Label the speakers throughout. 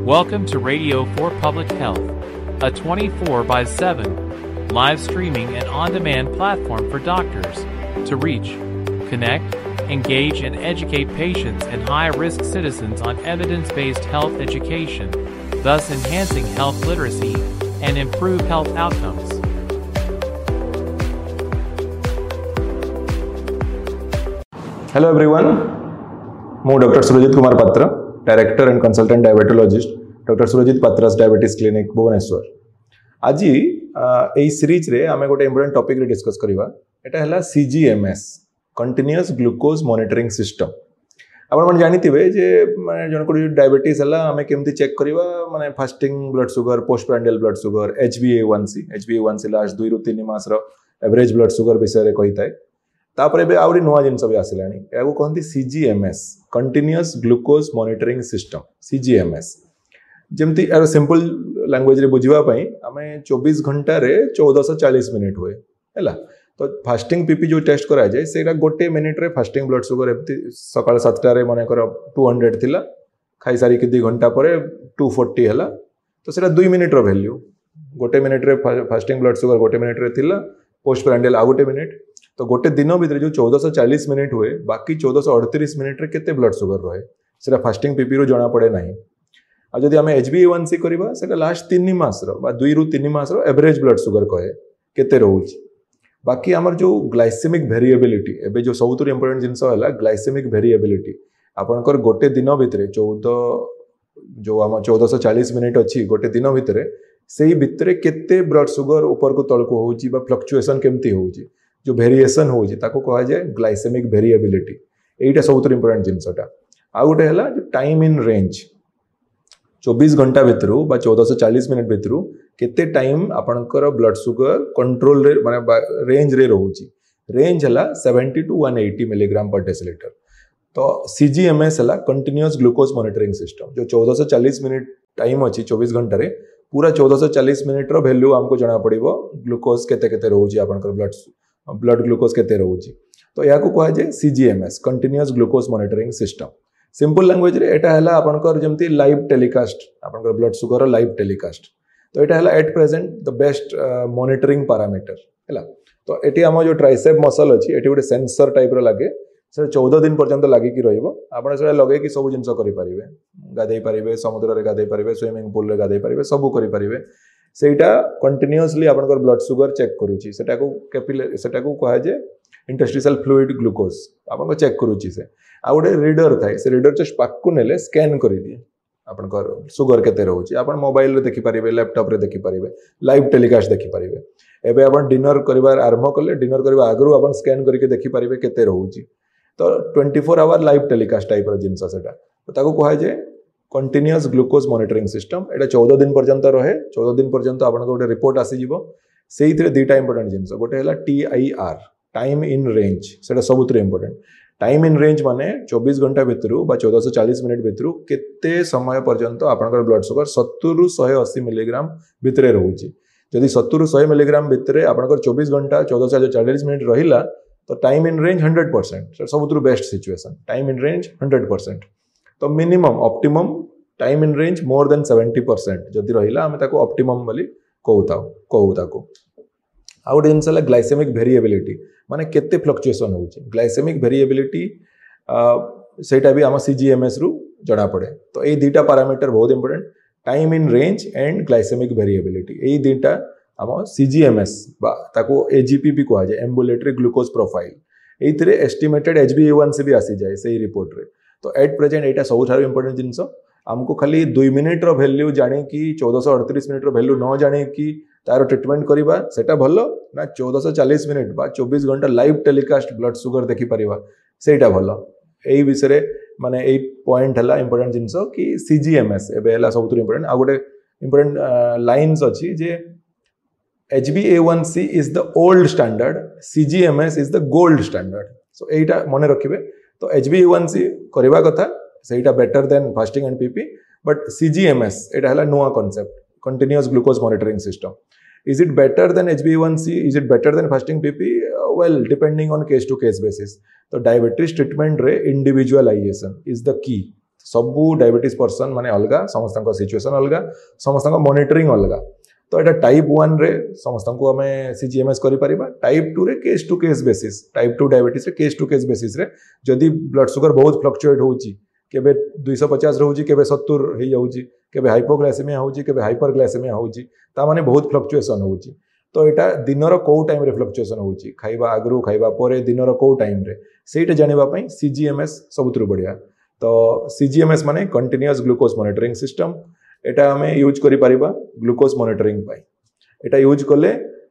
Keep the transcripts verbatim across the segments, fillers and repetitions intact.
Speaker 1: Welcome to Radio for Public Health, a twenty-four by seven live streaming and on-demand platform for doctors to reach, connect, engage, and educate patients and high-risk citizens on evidence-based health education, thus enhancing health literacy and improve health outcomes.
Speaker 2: Hello everyone, I am Doctor Surajit Kumar Patra, Director and Consultant Diabetologist, Doctor Surajit Patra's Diabetes Clinic, Bhubaneswar. आज এই series रे आमे गोटे important topic रे discuss करिवा एटा हला C G M S continuous glucose monitoring system. आपण मन जानिथिबे जे माने जन को डायबिटीज हला आमे केमति चेक करिवा माने fasting blood sugar, post prandial blood sugar, H b A one C H b A one C last दो रु तीन मास रो एवरेज ब्लड शुगर विषय रे कहिताय. तापरे बे आउरी नुवा जिंस भी आसिलानी एगो कहंती C G M S continuous glucose monitoring system C G M S. जेमती यार सिंपल लैंग्वेज रे बुझिबा पई हमें चौबीस घंटा रे चौदह सौ चालीस मिनिट हुए हैला. तो फास्टिंग पीपी जो टेस्ट करा जाए सेटा गोटे मिनिट रे फास्टिंग ब्लड शुगर एमती सकाळ सात टा रे माने कर दो सौ थिला खाई सारी के दो घंटा परे दो सौ चालीस हैला. तो सेटा दो मिनिट रो वैल्यू गोटे मिनिट रे फास्टिंग ब्लड शुगर गोटे मिनिट रे थिला, पोस्ट प्रांडियल आ गोटे मिनिट. तो गोटे दिन भीतर जो चौदह सौ चालीस मिनिट हुए बाकी चौदह सौ अड़तीस मिनिट रे केते ब्लड शुगर रहे सेटा फास्टिंग पीपी रो जणा पड़े नाही. आ जदि हमें H b A one C करबा सेटा लास्ट तीन मास रो बा दो रु तीन मास रो एवरेज ब्लड शुगर कहे केते रहउची. बाकी हमर जो ग्लाइसेमिक वेरिएबिलिटी एबे जो सबुतु इंपोर्टेंट जिंस हला ग्लाइसेमिक वेरिएबिलिटी आपनकर गोटे दिन भीतर चौदह जो हम चौदह सौ चालीस मिनिट अछि गोटे दिन भीतर सेही भीतर केते ब्लड शुगर ऊपर को तळ को होउची बा फ्लक्चुएशन केमती होउची जो वेरिएशन होउची ताको कहा जाय ग्लाइसेमिक वेरिएबिलिटी. एटा सबुतु इंपोर्टेंट जिंसटा. आ गोटे हला जो टाइम इन रेंज चौबीस घंटा भीतर बा चौदह सौ चालीस मिनिट भीतर केते टाइम आपनकर ब्लड शुगर कंट्रोल रे माने रेंज रे रहउची. रेंज हला सत्तर टू एक सौ अस्सी मिलीग्राम पर डेसिलीटर. तो C G M S हला कंटीन्यूअस ग्लूकोज मॉनिटरिंग सिस्टम जो चौदह सौ चालीस मिनिट टाइम अछि चौबीस घंटा रे पूरा चौदह सौ चालीस मिनिट रो वैल्यू हमको जणा पड़िबो ग्लूकोज केते केते रहउची आपनकर ब्लड ब्लड ग्लूकोज केते रहउची. तो याको कहा जाय C G M S continuous glucose monitoring system. Simple language रे एटा हला आपनकर जेमती लाइव टेलीकास्ट आपनकर ब्लड शुगर लाइव टेलीकास्ट. तो एटा हला at present the best monitoring parameter हला. तो एटी हम जो ट्राइसेप मसल अछि एटी गोटे सेंसर टाइप रो लागे से चौदह दिन पर्यंत लागि कि रहइबो. आपण से लगे कि सब जिंस करि परिबे, गाधै परिबे, समुद्र रे गाधै परिबे, स्विमिंग पूल रे गाधै परिबे, सब करि परिबे. सेटा कंटीन्यूअसली आपनकर ब्लड शुगर चेक करूची. सेटा को कैपिलरी सेटा को कहा जे इंटरस्टिशियल फ्लूइड ग्लूकोज आपन चेक करूची. से आ गोटे रीडर थाए से रीडर जस्ट पाकु नेले स्कैन करि दिए आपनकर शुगर केते रहउची. आपन मोबाइल रे देखि परिबे, लैपटॉप रे देखि परिबे, लाइव टेलीकास्ट देखि परिबे. एबे आपन डिनर करिवार आरंभ करले डिनर करबा आगरु आपन स्कैन करके देखि परिबे केते रहउची. तो चौबीस आवर लाइव टेलीकास्ट टाइप रो जिंस सेटा. तो ताको कहा जे कंटीन्यूअस ग्लूकोज मॉनिटरिंग सिस्टम. एटा चौदह दिन पर्यंत रहे. चौदह दिन पर्यंत आपन गोटे रिपोर्ट आसी जिवो. सेहितरे दुटा इंपोर्टेंट जिंस गोटे हला T I R time in range सेटा सबुतरे इंपोर्टेंट. टाइम इन रेंज माने चौबीस घंटा भीतर बा चौदह सौ चालीस मिनिट भीतर केते समय पर्यंत आपनकर ब्लड शुगर सत्तर रु एक सौ अस्सी मिलीग्राम भीतर रहउची. जदि सत्तर रु सौ मिलीग्राम भीतर आपनकर चौबीस घंटा चौदह सौ चालीस मिनिट रहिला तो time in range hundred percent सबुतु best situation. Time in range hundred percent. तो minimum optimum time in range more than seventy percent जदि रहिला हमें ताको ऑप्टिमम बोली कहूता कहू ताको. आ गोटे जिनस ग्लाइसेमिक वेरिएबिलिटी माने केते फ्लक्चुएशन होउची. ग्लाइसेमिक वेरिएबिलिटी सेटा भी आम C G M S रु जणा पड़े. तो ए दुटा पैरामीटर बहुत important time in range and glycaemic variability. ए दुटा आम C G M S बा ताको A G P भी कहा जाए ambulatory glucose profile. एइतरे estimated H b A one C भी आसी जाए सही रिपोर्ट रे. तो एट प्रेजेंट एटा सबुठारो इंपोर्टेंट जिंस हमको खाली दो मिनिट रो वैल्यू जाने कि चौदह सौ अड़तीस मिनिट रो वैल्यू न जाने कि तार ट्रीटमेंट करिबा सेटा भलो ना चौदह सौ चालीस मिनिट बा चौबीस घंटा लाइव टेलीकास्ट ब्लड शुगर देखि परिबा सेटा भलो. एई विषय माने एई पॉइंट हला इंपोर्टेंट जिंस कि C G M S एबे हला सबुतु इंपोर्टेंट. आ गोटे इंपोर्टेंट लाइन्स अछि जे H b A one C is the old standard, C G M S is the gold standard. सो एटा मने रखिबे. तो H b A one C करबा कथा सेटा better than fasting and PP. But C G M S एटा हला नुवा concept continuous glucose monitoring system. Is it better than H b A one C? Is it better than fasting P P? Uh, well, depending on case to case basis. तो diabetes treatment रे individualization is the key. सबू diabetes person माने अलग समस्त situation अलग समस्त monitoring अलग तो यहाँ टाइप वन रे समस्त को आम सीजीएमएस कर टाइप टू रे case to case basis type two diabetes रे केस टू केस बेसिस रे जदि ब्लड सुगर बहुत फ्लक्चुएट होउची केबे दुई सौ पचास रोची केबे सत्तर हो जाऊँगी केबे हाइपोग्लाइसेमिया होउची केबे हाइपरग्लाइसेमिया होउची ता माने बहुत फ्लक्चुएसन होउची तो यहाँ दिनर कौ टाइम रे फ्लक्चुएसन होउची खाइबा आगरू खाइबा परे दिनर कौ टाइम रे सेटा जानिबा पई सीजीएमएस सबुतरु बढ़िया तो सीजीएमएस माने कंटिन्यूअस ग्लूकोज मॉनिटरिंग सिस्टम एटा हमें यूज करि परिबा ग्लूकोज मॉनिटरिंग पाई एटा यूज कले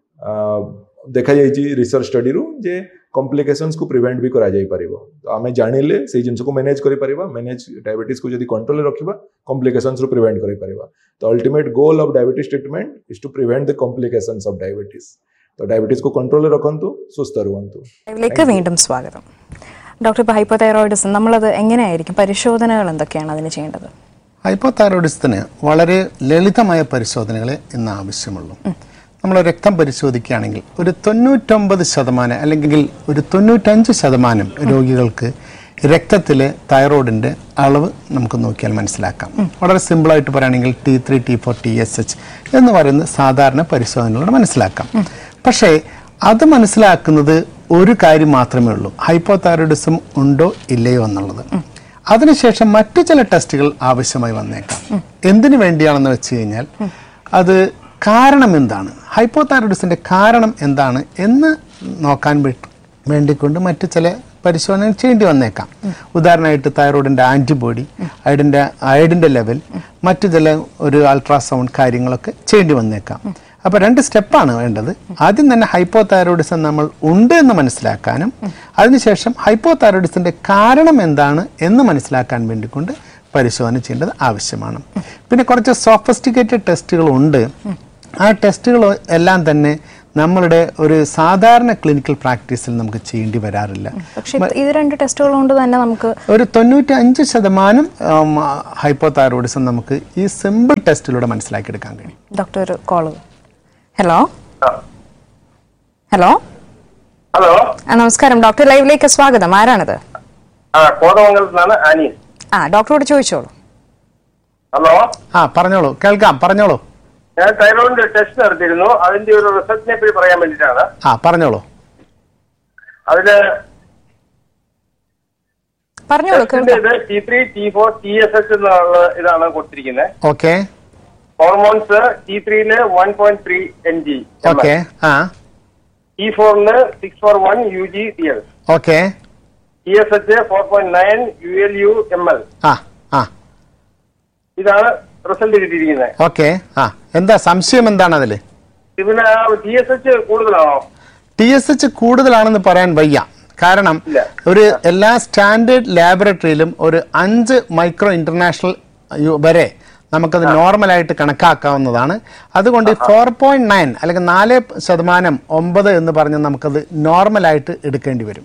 Speaker 2: देखा जाइए रिसर्च स्टडी रू जे कॉम्प्लिकेशंस को प्रिवेंट भी करा जाई परिबो तो आमे जानिले से जिंस को मैनेज करि परिबा मैनेज डायबिटीज को जदी कंट्रोल रखिबा कॉम्प्लिकेशंस रू प्रिवेंट करि परिबा तो ultimate goal of diabetes treatment is to prevent the complications of diabetes तो डायबिटीज को कंट्रोल रखंतु सुस्त रुवंतु
Speaker 3: ഇതിലേക്ക് വീണ്ടും സ്വാഗതം ഡോക്ടർ ഇപ്പോൾ ഹൈപ്പോതൈറോയിഡിസം നമ്മളത് എങ്ങനെയായിരിക്കും പരിശോധനകൾ എന്തൊക്കെയാണ് അതിന് ചെയ്യേണ്ടത്
Speaker 4: ഹൈപ്പോതൈറോയിഡിസത്തിന് വളരെ ലളിതമായ പരിശോധനകളെ ഇന്ന് ആവശ്യമുള്ളൂ നമ്മൾ രക്തം പരിശോധിക്കുകയാണെങ്കിൽ ഒരു തൊണ്ണൂറ്റൊമ്പത് ശതമാനം അല്ലെങ്കിൽ ഒരു തൊണ്ണൂറ്റഞ്ച് ശതമാനം രോഗികൾക്ക് രക്തത്തിലെ തൈറോയിഡിൻ്റെ അളവ് നമുക്ക് നോക്കിയാൽ മനസ്സിലാക്കാം വളരെ സിമ്പിളായിട്ട് പറയുകയാണെങ്കിൽ T three T four T S H എന്ന് പറയുന്ന സാധാരണ പരിശോധനകളോട് മനസ്സിലാക്കാം പക്ഷേ അത് മനസ്സിലാക്കുന്നത് ഒരു കാര്യം മാത്രമേ ഉള്ളൂ ഹൈപ്പോതൈറോയിഡിസം ഉണ്ടോ ഇല്ലയോ എന്നുള്ളത് അതിനുശേഷം മറ്റു ചില ടെസ്റ്റുകൾ ആവശ്യമായി വന്നേക്കാം എന്തിനു വേണ്ടിയാണെന്ന് വെച്ച് കഴിഞ്ഞാൽ അത് കാരണം എന്താണ് ഹൈപ്പോതൈറോയിഡിസിന്റെ കാരണം എന്താണ് എന്ന് നോക്കാൻ വേണ്ടിക്കൊണ്ട് മറ്റു ചില പരിശോധനകൾ ചെയ്യേണ്ടി വന്നേക്കാം ഉദാഹരണമായിട്ട് തൈറോയിഡിന്റെ ആന്റിബോഡി അയഡിന്റെ അയഡിന്റെ ലെവൽ മറ്റു ചില ഒരു അൾട്രാസൗണ്ട് കാര്യങ്ങളൊക്കെ ചെയ്യേണ്ടി വന്നേക്കാം അപ്പോൾ രണ്ട് സ്റ്റെപ്പാണ് വേണ്ടത് ആദ്യം തന്നെ ഹൈപ്പോതൈറോയിഡിസം നമ്മൾ ഉണ്ട് എന്ന് മനസ്സിലാക്കാനും അതിനുശേഷം ഹൈപ്പോതൈറോയിഡിസിന്റെ കാരണം എന്താണ് എന്ന് മനസ്സിലാക്കാൻ വേണ്ടിക്കൊണ്ട് പരിശോധന ചെയ്യേണ്ടത് ആവശ്യമാണ് പിന്നെ കുറച്ച് സോഫിസ്റ്റിക്കേറ്റഡ് ടെസ്റ്റുകളുണ്ട് ആ ടെസ്റ്റുകൾ എല്ലാം തന്നെ നമ്മളുടെ ഒരു സാധാരണ ക്ലിനിക്കൽ പ്രാക്ടീസിൽ നമുക്ക് ചെയ്യേണ്ടി വരാറില്ല
Speaker 3: പക്ഷേ ഇത് രണ്ട് ടെസ്റ്റുകൾ കൊണ്ട് തന്നെ നമുക്ക്
Speaker 4: ഒരു തൊണ്ണൂറ്റി അഞ്ച് ശതമാനം ഹൈപ്പോതൈറോയിഡിസം നമുക്ക് ഈ സിമ്പിൾ ടെസ്റ്റിലൂടെ മനസ്സിലാക്കിയെടുക്കാൻ കഴിയും
Speaker 3: doctor call hello hello
Speaker 5: hello
Speaker 3: നമസ്കാരം ഡോക്ടർ ലൈവിലേക്ക് സ്വാഗതം ആരാണത് ആ ഡോക്ടറോട് ചോദിച്ചോളൂ
Speaker 5: ഹലോ
Speaker 4: ആ പറഞ്ഞോളൂ കേൾക്കാം പറഞ്ഞോളൂ
Speaker 5: ഞാൻ തൈറോയിഡിന്റെ ടെസ്റ്റ് നടത്തിയിരുന്നു അതിന്റെ ഒരു റിസൾട്ടിനെ പറ്റി പറയാൻ വേണ്ടിയിട്ടാണ്
Speaker 4: ആ പറഞ്ഞോളൂ
Speaker 5: അതില്
Speaker 3: പറഞ്ഞോളൂ
Speaker 5: T three T four T S H എന്നുള്ള ഇതാണ് കൊടുത്തിരിക്കുന്നത്
Speaker 4: okay
Speaker 5: hormones T ത്രീയില് one point three N G
Speaker 4: okay ആ
Speaker 5: T ഫോറിന് six four one U G T L
Speaker 4: okay
Speaker 5: T S H four point nine U L U M L
Speaker 4: ആ ആ
Speaker 5: ഇതാണ് result കിട്ടിയിരിക്കുന്നത്
Speaker 4: okay ആ എന്താ സംശയം എന്താണ് അതില്
Speaker 5: പിന്നെ ടി എസ് എച്ച് കൂടുതലാണോ
Speaker 4: ടി എസ് എച്ച് കൂടുതലാണെന്ന് പറയാൻ വയ്യ കാരണം ഒരു എല്ലാ സ്റ്റാൻഡേർഡ് ലാബറട്ടറിയിലും ഒരു അഞ്ച് മൈക്രോ ഇന്റർനാഷണൽ വരെ നമുക്കത് നോർമലായിട്ട് കണക്കാക്കാവുന്നതാണ് അതുകൊണ്ട് ഫോർ പോയിന്റ് നയൻ അല്ലെങ്കിൽ നാല് ശതമാനം ഒമ്പത് എന്ന് പറഞ്ഞ് നമുക്കത് നോർമലായിട്ട് എടുക്കേണ്ടി വരും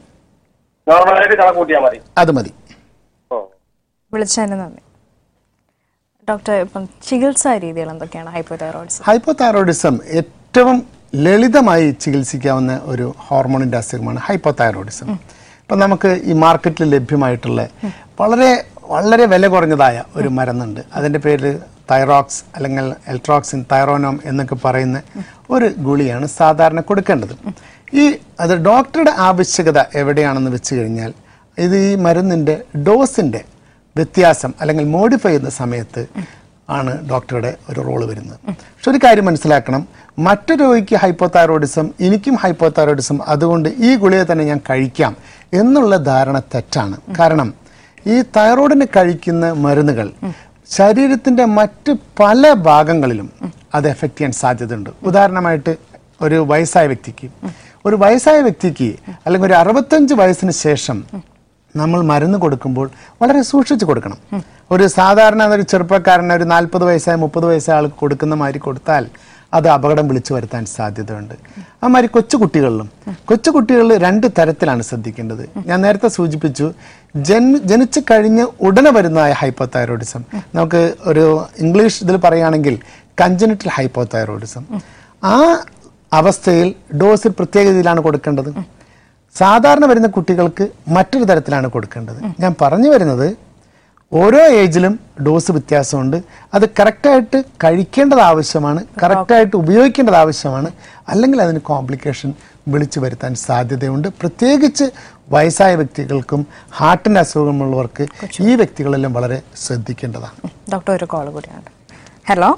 Speaker 4: അത് മതി
Speaker 3: വിളിച്ചതിന് നന്ദി ഡോക്ടർ ഇപ്പം ചികിത്സാ രീതികൾ എന്തൊക്കെയാണ് ഹൈപ്പോതൈറോയിഡിസം
Speaker 4: ഹൈപ്പോതൈറോയിഡിസം ഏറ്റവും ലളിതമായി ചികിത്സിക്കാവുന്ന ഒരു ഹോർമോണിൻ്റെ അസുഖമാണ് ഹൈപ്പോതൈറോയിഡിസം ഇപ്പം നമുക്ക് ഈ മാർക്കറ്റിൽ ലഭ്യമായിട്ടുള്ള വളരെ വളരെ വില കുറഞ്ഞതായ ഒരു മരുന്നുണ്ട് അതിൻ്റെ പേര് തൈറോക്സ് അല്ലെങ്കിൽ എൽട്രോക്സിൻ തൈറോനോം എന്നൊക്കെ പറയുന്ന ഒരു ഗുളിയാണ് സാധാരണ കൊടുക്കേണ്ടത് ഈ അത് ഡോക്ടറുടെ ആവശ്യകത എവിടെയാണെന്ന് വെച്ച് കഴിഞ്ഞാൽ ഇത് ഈ മരുന്നിൻ്റെ ഡോസിൻ്റെ വ്യത്യാസം അല്ലെങ്കിൽ മോഡിഫൈ ചെയ്യുന്ന സമയത്ത് ആണ് ഡോക്ടറുടെ ഒരു റോള് വരുന്നത് പക്ഷെ ഒരു കാര്യം മനസ്സിലാക്കണം മറ്റു രോഗിക്ക് ഹൈപ്പോതൈറോയിഡിസം എനിക്കും ഹൈപ്പോതൈറോയിഡിസം അതുകൊണ്ട് ഈ ഗുളിക തന്നെ ഞാൻ കഴിക്കാം എന്നുള്ള ധാരണ തെറ്റാണ് കാരണം ഈ തൈറോയിഡിന് കഴിക്കുന്ന മരുന്നുകൾ ശരീരത്തിൻ്റെ മറ്റ് പല ഭാഗങ്ങളിലും അത് എഫക്റ്റ് ചെയ്യാൻ സാധ്യതയുണ്ട് ഉദാഹരണമായിട്ട് ഒരു വയസ്സായ വ്യക്തിക്ക് ഒരു വയസ്സായ വ്യക്തിക്ക് അല്ലെങ്കിൽ ഒരു അറുപത്തഞ്ച് വയസ്സിന് ശേഷം നമ്മൾ മരുന്ന് കൊടുക്കുമ്പോൾ വളരെ സൂക്ഷിച്ച് കൊടുക്കണം ഒരു സാധാരണ ഒരു ചെറുപ്പക്കാരന് ഒരു നാൽപ്പത് വയസ്സായ മുപ്പത് വയസ്സായ ആൾക്ക് കൊടുക്കുന്ന മാതിരി കൊടുത്താൽ അത് അപകടം വിളിച്ചു വരുത്താൻ സാധ്യതയുണ്ട് ആ മാതിരി കൊച്ചുകുട്ടികളിലും കൊച്ചുകുട്ടികളിൽ രണ്ട് തരത്തിലാണ് ശ്രദ്ധിക്കേണ്ടത് ഞാൻ നേരത്തെ സൂചിപ്പിച്ചു ജന് ജനിച്ചു കഴിഞ്ഞ് ഉടനെ വരുന്നതായ ഹൈപ്പോതൈറോയിഡിസം നമുക്ക് ഒരു ഇംഗ്ലീഷ് ഇതിൽ പറയുകയാണെങ്കിൽ കഞ്ചനിറ്റൽ ഹൈപ്പോതൈറോയിഡിസം ആ അവസ്ഥയിൽ ഡോസിൽ പ്രത്യേക രീതിയിലാണ് കൊടുക്കേണ്ടത് സാധാരണ വരുന്ന കുട്ടികൾക്ക് മറ്റൊരു തരത്തിലാണ് കൊടുക്കേണ്ടത് ഞാൻ പറഞ്ഞു വരുന്നത് ഓരോ ഏജിലും ഡോസ് വ്യത്യാസമുണ്ട്. അത് കറക്റ്റായിട്ട് കഴിക്കേണ്ടത് ആവശ്യമാണ്, കറക്റ്റായിട്ട് ഉപയോഗിക്കേണ്ടത് ആവശ്യമാണ്. അല്ലെങ്കിൽ അതിന് കോംപ്ലിക്കേഷൻ വിളിച്ചു വരുത്താൻ സാധ്യതയുണ്ട്. പ്രത്യേകിച്ച് വയസ്സായ വ്യക്തികൾക്കും ഹാർട്ടിൻ്റെ അസുഖമുള്ളവർക്ക് ഈ വ്യക്തികളെല്ലാം വളരെ ശ്രദ്ധിക്കേണ്ടതാണ്.
Speaker 3: ഡോക്ടർ ഒരു കോൾ കൂടിയാണ്. ഹലോ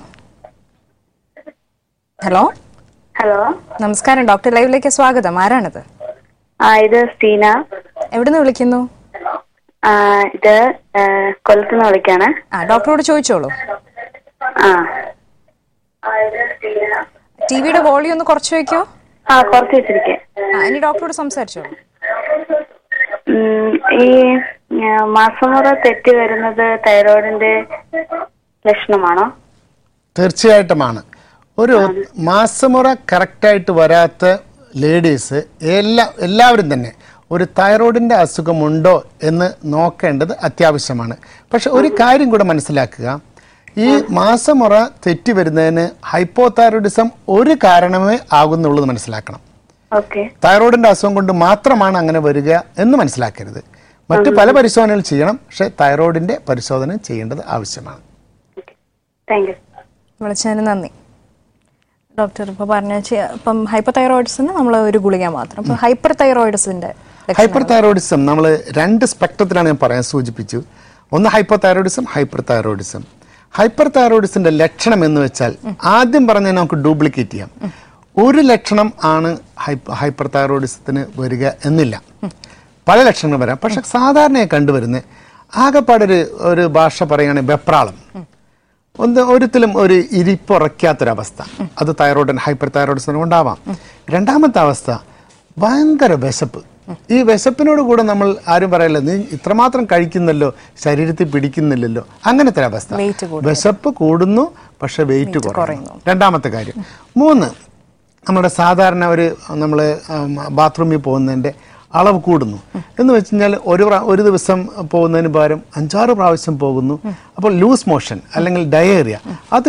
Speaker 3: ഹലോ
Speaker 6: ഹലോ
Speaker 3: നമസ്കാരം ഡോക്ടർ, ലൈവിലേക്ക് സ്വാഗതം. ആരാണിത്?
Speaker 6: ആ ഇത് സ്റ്റീന.
Speaker 3: എവിടുന്ന് വിളിക്കുന്നു?
Speaker 6: ആ ഇത് കൊല്ലത്തുനിന്ന് വിളിക്കാണ്.
Speaker 3: ആ ഡോക്ടറോട് ചോദിച്ചോളൂ.
Speaker 6: ആ
Speaker 3: ടി വിയുടെ വോളിയം ഒന്ന് കുറച്ച് വെക്കോ.
Speaker 6: ആ കുറച്ച് വെച്ചിരിക്കെ.
Speaker 3: ആ ഇനി ഡോക്ടറോട് സംസാരിച്ചോളൂ.
Speaker 6: ഈ മാസമുറ തെറ്റി വരുന്നത് തൈറോയിഡിന്റെ ലക്ഷണമാണോ?
Speaker 4: തീർച്ചയായിട്ടുമാണ്. ഒരു മാസമുറ കറക്റ്റായിട്ട് വരാത്ത ലേഡീസ് എല്ലാ എല്ലാവരും തന്നെ ഒരു തൈറോയിഡിൻ്റെ അസുഖമുണ്ടോ എന്ന് നോക്കേണ്ടത് അത്യാവശ്യമാണ്. പക്ഷെ ഒരു കാര്യം കൂടെ മനസ്സിലാക്കുക, ഈ മാസമുറ തെറ്റി വരുന്നതിന് ഹൈപ്പോതൈറോയിഡിസം ഒരു കാരണമേ ആകുന്നുള്ളത് മനസ്സിലാക്കണം. തൈറോയിഡിൻ്റെ അസുഖം കൊണ്ട് മാത്രമാണ് അങ്ങനെ വരിക എന്ന് മനസ്സിലാക്കരുത്. മറ്റു പല പരിശോധനകൾ ചെയ്യണം, പക്ഷെ തൈറോയിഡിൻ്റെ പരിശോധന ചെയ്യേണ്ടത് ആവശ്യമാണ്.
Speaker 3: വിളിച്ചതിന് നന്ദി. ഡോക്ടർ ഇപ്പോൾ പറഞ്ഞ ഇപ്പം ഹൈപ്പർ തൈറോയിഡ്സിന് നമ്മൾ ഒരു ഗുളിക മാത്രം. ഇപ്പം ഹൈപ്പർ തൈറോയിഡ്സിന്റെ
Speaker 4: ഹൈപ്പർ തൈറോയിഡിസം നമ്മൾ രണ്ട് സ്പെക്ട്രത്തിലാണ് ഞാൻ പറയാൻ സൂചിപ്പിച്ചു. ഒന്ന് hyper thyroidism, hyper thyroidism. Hyper തൈറോയിഡിസിന്റെ ലക്ഷണം എന്ന് വെച്ചാൽ ആദ്യം പറഞ്ഞാൽ നമുക്ക് ഡ്യൂപ്ലിക്കേറ്റ് ചെയ്യാം. ഒരു ലക്ഷണം ആണ് ഹൈപ്പർ തൈറോയിഡിസത്തിന് വരിക എന്നില്ല, പല ലക്ഷണങ്ങൾ വരാം. പക്ഷെ സാധാരണയായി കണ്ടുവരുന്നത് ആകെപ്പാടൊരു ഒരു ഭാഷ പറയുകയാണെങ്കിൽ വെപ്രാളം, ഒന്ന് ഒരിക്കലും ഒരു ഇരിപ്പുറയ്ക്കാത്തൊരവസ്ഥ, അത് തൈറോയിഡ് ഹൈപ്പർ തൈറോയിഡിസിന് ഉണ്ടാവാം. രണ്ടാമത്തെ അവസ്ഥ ഭയങ്കര വിശപ്പ്. ഈ വിശപ്പിനോട് കൂടെ നമ്മൾ ആരും പറയല്ല നീ ഇത്രമാത്രം കഴിക്കുന്നല്ലോ, ശരീരത്തിൽ പിടിക്കുന്നില്ലല്ലോ, അങ്ങനത്തെ അവസ്ഥ. വിശപ്പ് കൂടുന്നു പക്ഷെ വെയിറ്റ് കുറയുന്നു. രണ്ടാമത്തെ കാര്യം. മൂന്ന്, നമ്മുടെ സാധാരണ ഒരു നമ്മൾ ബാത്റൂമിൽ പോകുന്നതിൻ്റെ അളവ് കൂടുന്നു എന്ന് വെച്ച് കഴിഞ്ഞാൽ ഒരു ഒരു ദിവസം പോകുന്നതിന് പകരം അഞ്ചാറ് പ്രാവശ്യം പോകുന്നു. അപ്പോൾ ലൂസ് മോഷൻ അല്ലെങ്കിൽ ഡയേറിയ അത്